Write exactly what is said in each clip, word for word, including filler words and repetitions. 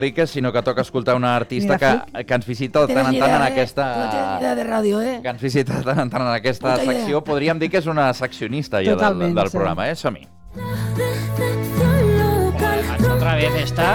riques, sinó que toca escoltar una artista que, que ens visita de tant en tant en aquesta... No tens idea de ràdio, eh? Que ens visita de tant en tant en aquesta Puta secció. idea. Podríem dir que és una seccionista ja del, del sí. programa, eh? Som-hi. Otra vez esta.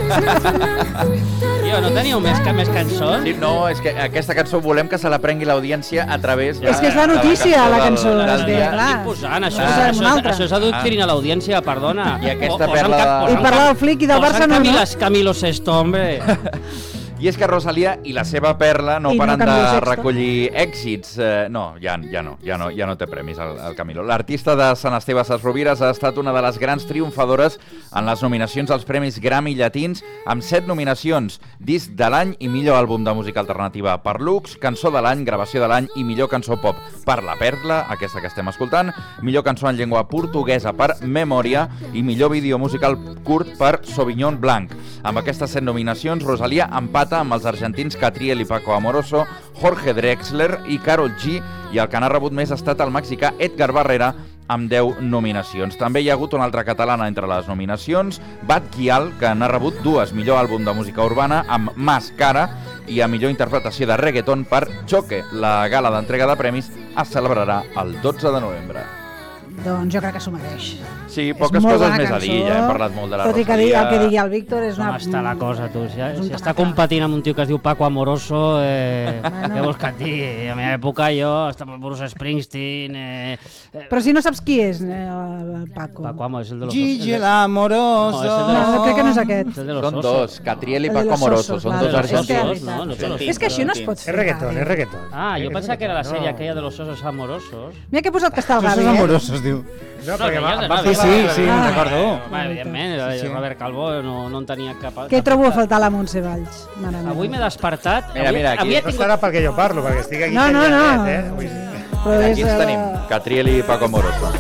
Tio, no teníeu més, més cançons? Sí, no, és que aquesta cançó volem que se la prengui l'audiència a través de... És que és la notícia, la cançó. Del, del dia. Clar. Posant, això, Ah. això, això, això és adoctrinar ah. l'audiència, perdona. I aquesta O, perla... Cap, I parlar del flic i del Barça no, no? Camilas, Camilo Sesto, hombre. I és que Rosalía i la seva perla no I no paren de Camilo Sexto. recollir èxits. Eh, no, ja, ja no, ja no, ja no té premis el, el Camilo. L'artista de Sant Esteve Sesrovires ha estat una de les grans triomfadores en les nominacions als Premis Grammy Llatins, amb set nominacions: disc de l'any i millor àlbum de música alternativa per Lux, cançó de l'any, gravació de l'any i millor cançó pop per La Perla, aquesta que estem escoltant, millor cançó en llengua portuguesa per Memòria i millor vídeo musical curt per Sauvignon Blanc. Amb aquestes set nominacions, Rosalía empata amb els argentins Catriel i Paco Amoroso, Jorge Drexler i Karol G, i el que n'ha rebut més ha estat el mexicà Edgar Barrera, amb deu nominacions. També hi ha hagut una altra catalana entre les nominacions, Bat Gial, que n'ha rebut dues, millor àlbum de música urbana amb Máscara i a millor interpretació de reggaeton per Choque. La gala d'entrega de premis es celebrarà el dotze de novembre. Doncs jo crec que s'ho mereix. Sí, poques coses més a dir, ja hem parlat molt de la Tot i que Rosalía. el que digui el Víctor és una... Com està la cosa, tu? Si, és un si està tacacà. competint amb un tio que es diu Paco Amoroso, eh, Bueno. què vols que et digui? A la meva època jo estava amb Bruce Springsteen... Eh, eh, Però si no saps qui és, eh, el Paco. Paco Amoroso és el de los Gigi osos. l'amoroso. No, és el de No, los- no, crec que no és aquest. És el de los Són osos. dos, Catriel i El de Paco los Amoroso, osos, són vale. dos És que- argentins. No, no te lo És que així no es pot fer. És reggaeton, és reggaeton. Ah, jo pensava que era la sèrie No. aquella de los osos amorosos. Mira que he posat que està el Osos Gavi, eh? amorosos, diu. No, perquè va, ja va no, fer Sí, ja sí, no. sí, Ah. me'n recordo. Va, evidentment, Sí, sí. Robert Calvo no, no en tenia cap... Què trobo a faltar la Montse Valls? Mare meva. Avui m'he despertat... Mira, mira, aquí. avui he No tingut... estarà perquè jo parlo, perquè estic aquí... No, no, no. callat, Eh? Vull dir, Però Aquí és, ens eh, tenim, Catriel i Paco Amoroso.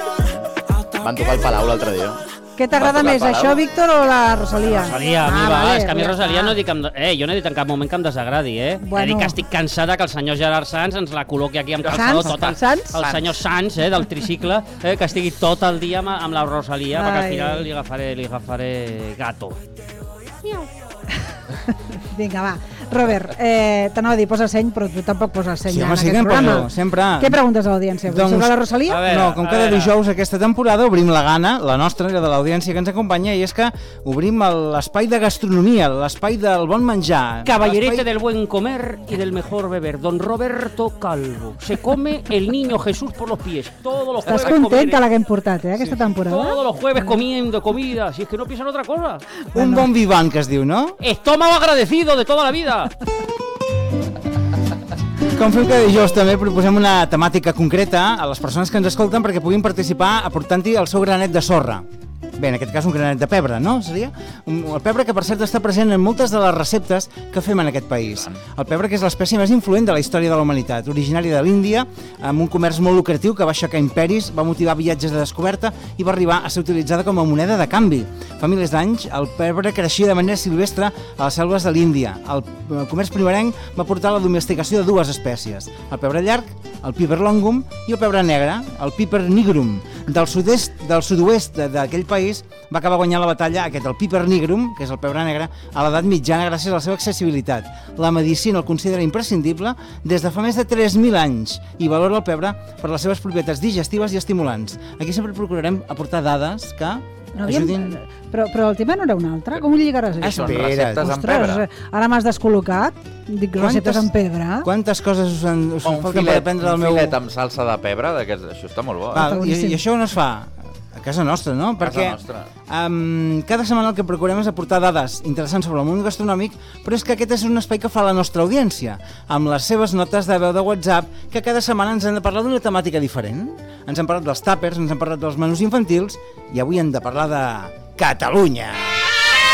Van tocar el Palau l'altre dia. Què t'agrada Va tocar més, Palau? això, Víctor, o la Rosalia? Rosalia, a mi Ah, va, vale, és que a mi ja Rosalia està. no dic que em, eh, jo no he dit en cap moment que em desagradi, eh? Bueno. He dit que estic cansada que el senyor Gerard Sanz ens la col·loqui aquí amb calçador Sanz? tot el, Sanz? el senyor Sanz, eh, del tricicle, eh, que estigui tot el dia amb, amb la Rosalia, perquè al Ai. final li agafaré, li agafaré gato. Vinga, va. Robert, eh, t'anava a dir, posa seny, però tu tampoc poses seny Sí, en home, sí aquest que em programa. poso, sempre. Què preguntes a l'audiència? Doncs- Sobre la Rosalia? A veure, No, com a cada veure. dijous aquesta temporada obrim la gana, la nostra i la de l'audiència que ens acompanya, i és que obrim el- l'espai de gastronomia, l'espai del bon menjar. Caballerete l'espai- del buen comer y del mejor beber. Don Roberto Calvo. Se come el niño Jesús por los pies. Todos los Estàs jueves content comer- de la que hem portat, eh, aquesta temporada? Todos los jueves comiendo comida. Si es que no piensan otra cosa. Un bon vivant, que es diu, no? Estómago agradecido de toda la vida. Com fem cada dijous també proposem una temàtica concreta a les persones que ens escolten perquè puguin participar aportant-hi el seu granet de sorra. Bé, en aquest cas un granet de pebre, no? Seria? Un, el pebre que per cert està present en moltes de les receptes que fem en aquest país. El pebre que és l'espècie més influent de la història de la humanitat, originària de l'Índia, amb un comerç molt lucratiu que va aixecar imperis, va motivar viatges de descoberta i va arribar a ser utilitzada com a moneda de canvi. Fa milers d'anys, el pebre creixia de manera silvestre a les selves de l'Índia. El, el comerç primerenc va portar a la domesticació de dues espècies, el pebre llarg, el piper longum, i el pebre negre, el piper nigrum. Del sud-est, del sud-oest d'aquell país va acabar guanyant la batalla aquest, el piper nigrum, que és el pebre negre, a l'edat mitjana gràcies a la seva accessibilitat. La medicina el considera imprescindible des de fa més de tres mil anys i valora el pebre per les seves propietats digestives i estimulants. Aquí sempre procurarem aportar dades que No havíem... ajudin... però, però el tema no era un altre? Com ho lligaràs, això? Són Espera't. receptes amb Ostres, pebre. ara m'has descol·locat. Dic receptes amb pebre. Quantes coses us, en, us en Un falten per filet, aprendre un del meu... filet amb salsa de pebre, d'aquests- això està molt bo. Va, Eh? i, boníssim. I això on es fa? A casa nostra, no? Casa Perquè nostra. um, cada setmana el que procurem és aportar dades interessants sobre el món gastronòmic, però és que aquest és un espai que fa la nostra audiència, amb les seves notes de veu de WhatsApp, que cada setmana ens han de parlar d'una temàtica diferent. Ens han parlat dels tàpers, ens han parlat dels menús infantils, i avui hem de parlar de Catalunya.